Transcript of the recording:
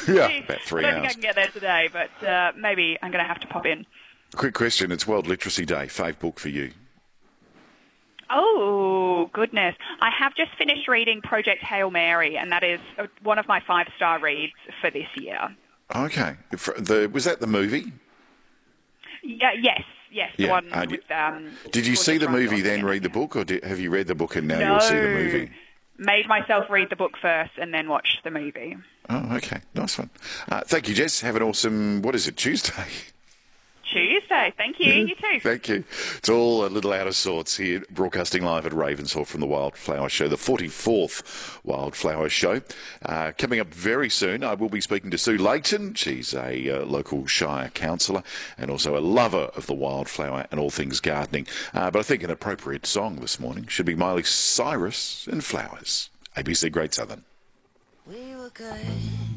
Yeah, Jeez, about 3 I don't think I hours. can get there today, but maybe I'm going to have to pop in. Quick question. It's World Literacy Day. Fave book for you? Oh, goodness. I have just finished reading Project Hail Mary, and that is one of my 5-star reads for this year. Okay. Was that the movie? Yeah, yes, the one with... Did you see Georgia the movie Gosling then in it. read the book, or have you read the book and now No. you'll see the movie? Made myself read the book first and then watched the movie. Oh, okay. Nice one. Thank you, Jess. Have an awesome, what is it, Tuesday? Tuesday. Thank you. You too. Thank you. It's all a little out of sorts here, broadcasting live at Ravensthorpe from the Wildflower Show, the 44th Wildflower Show. Coming up very soon, I will be speaking to Sue Layton. She's a local Shire councillor and also a lover of the wildflower and all things gardening. But I think an appropriate song this morning should be Miley Cyrus and Flowers. ABC Great Southern. We were good.